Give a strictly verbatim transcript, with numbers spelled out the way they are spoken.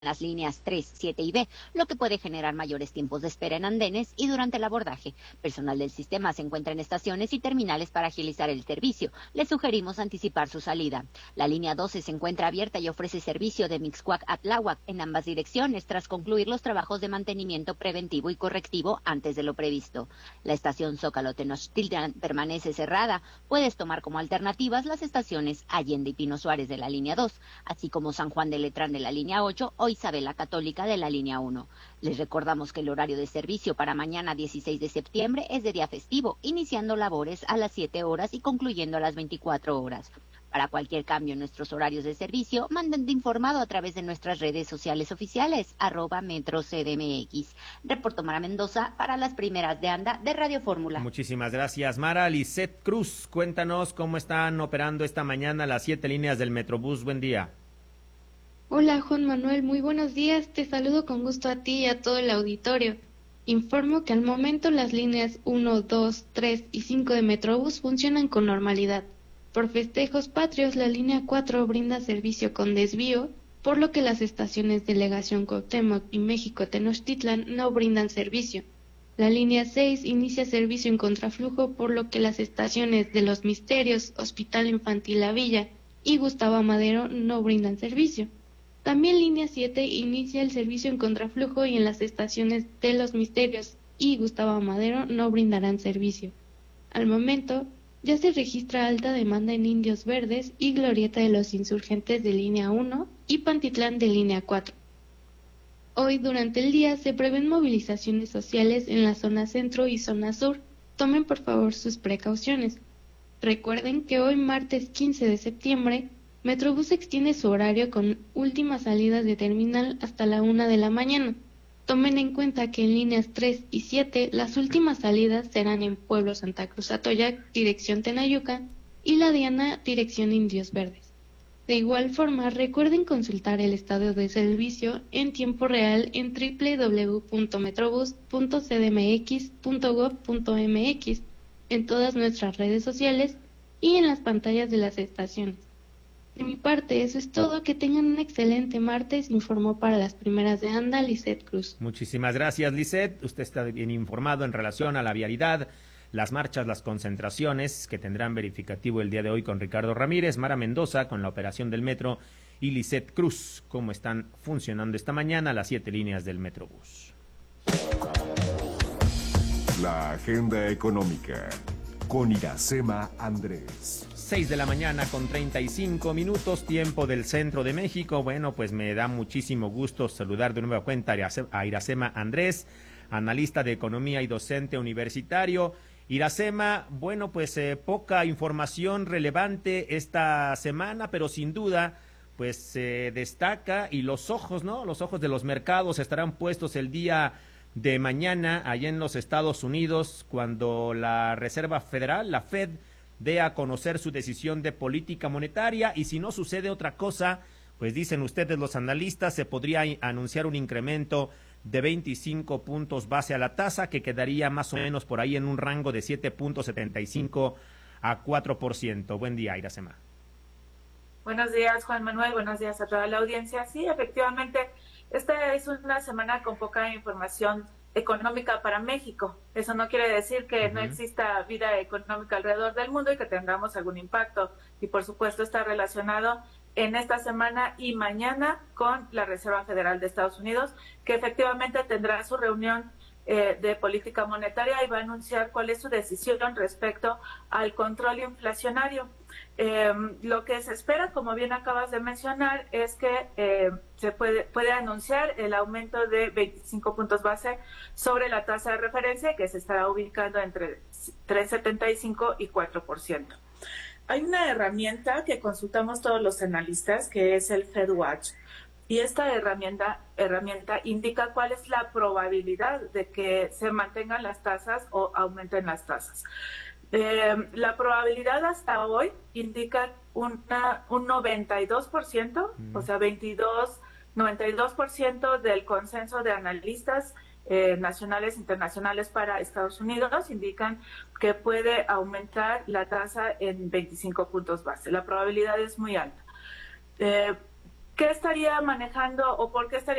las líneas tres, siete y B, lo que puede generar mayores tiempos de espera en andenes y durante el abordaje. Personal del sistema se encuentra en estaciones y terminales para agilizar el servicio. Les sugerimos anticipar su salida. La línea doce se encuentra abierta y ofrece servicio de Mixcoac a Tláhuac en ambas direcciones tras concluir los trabajos de mantenimiento preventivo y correctivo antes de lo previsto. La estación Zócalo Tenochtitlan permanece cerrada. Puedes tomar como alternativas las estaciones Allende y Pino Suárez de la línea dos, así como San Juan de Letrán de la línea ocho o Isabela Católica de la línea uno. Les recordamos que el horario de servicio para mañana dieciséis de septiembre es de día festivo, iniciando labores a las siete horas y concluyendo a las veinticuatro horas. Para cualquier cambio en nuestros horarios de servicio, mantente informado a través de nuestras redes sociales oficiales, arroba Metro C D M X. Reportó Mara Mendoza para las primeras de anda de Radio Fórmula. Muchísimas gracias, Mara. Lisette Cruz, cuéntanos cómo están operando esta mañana las siete líneas del Metrobús. Buen día. Hola Juan Manuel, muy buenos días, te saludo con gusto a ti y a todo el auditorio. Informo que al momento las líneas uno, dos, tres y cinco de Metrobús funcionan con normalidad. Por festejos patrios, la línea cuatro brinda servicio con desvío, por lo que las estaciones Delegación Cuauhtémoc y México Tenochtitlan no brindan servicio. La línea seis inicia servicio en contraflujo, por lo que las estaciones de Los Misterios, Hospital Infantil La Villa y Gustavo Amadero no brindan servicio. También línea siete inicia el servicio en contraflujo y en las estaciones de Los Misterios y Gustavo Amadero no brindarán servicio. Al momento, ya se registra alta demanda en Indios Verdes y Glorieta de los Insurgentes de línea uno y Pantitlán de línea cuatro. Hoy, durante el día, se prevén movilizaciones sociales en la zona centro y zona sur. Tomen por favor sus precauciones. Recuerden que hoy, martes quince de septiembre, Metrobús extiende su horario con últimas salidas de terminal hasta la una de la mañana. Tomen en cuenta que en líneas tres y siete las últimas salidas serán en Pueblo Santa Cruz Atoyac, dirección Tenayuca, y La Diana, dirección Indios Verdes. De igual forma, recuerden consultar el estado de servicio en tiempo real en doble u doble u doble u punto metrobús punto c d m x punto gob punto m x, en todas nuestras redes sociales y en las pantallas de las estaciones. De mi parte, eso es todo. Que tengan un excelente martes. Informó para las primeras de anda Lisette Cruz. Muchísimas gracias, Lisette. Usted está bien informado en relación a la vialidad, las marchas, las concentraciones que tendrán verificativo el día de hoy con Ricardo Ramírez, Mara Mendoza con la operación del metro y Lisette Cruz, cómo están funcionando esta mañana las siete líneas del Metrobús. La agenda económica con Iracema Andrés. seis de la mañana con treinta y cinco minutos, tiempo del centro de México. Bueno, pues me da muchísimo gusto saludar de nueva cuenta a Iracema Andrés, analista de economía y docente universitario. Iracema, bueno, pues eh, poca información relevante esta semana, pero sin duda, pues se eh, destaca y los ojos, ¿no? Los ojos de los mercados estarán puestos el día de mañana allá en los Estados Unidos, cuando la Reserva Federal, la Fed, dé a conocer su decisión de política monetaria, y si no sucede otra cosa, pues dicen ustedes los analistas, se podría anunciar un incremento de veinticinco puntos base a la tasa, que quedaría más o menos por ahí en un rango de siete punto setenta y cinco a cuatro por ciento. Buen día, Iracema. Buenos días, Juan Manuel, buenos días a toda la audiencia. Sí, efectivamente, esta es una semana con poca información económica para México. Eso no quiere decir que uh-huh. no exista vida económica alrededor del mundo y que tengamos algún impacto. Y por supuesto está relacionado en esta semana y mañana con la Reserva Federal de Estados Unidos, que efectivamente tendrá su reunión eh, de política monetaria y va a anunciar cuál es su decisión respecto al control inflacionario. Eh, lo que se espera, como bien acabas de mencionar, es que eh, se puede, puede anunciar el aumento de veinticinco puntos base sobre la tasa de referencia, que se estará ubicando entre tres punto setenta y cinco y cuatro por ciento. Hay una herramienta que consultamos todos los analistas, que es el FedWatch, y esta herramienta, herramienta indica cuál es la probabilidad de que se mantengan las tasas o aumenten las tasas. Eh, la probabilidad hasta hoy indica una, un noventa y dos por ciento, mm. o sea, veintidós, noventa y dos por ciento del consenso de analistas eh, nacionales e internacionales para Estados Unidos indican que puede aumentar la tasa en veinticinco puntos base. La probabilidad es muy alta. Eh, ¿qué estaría manejando o por qué estaría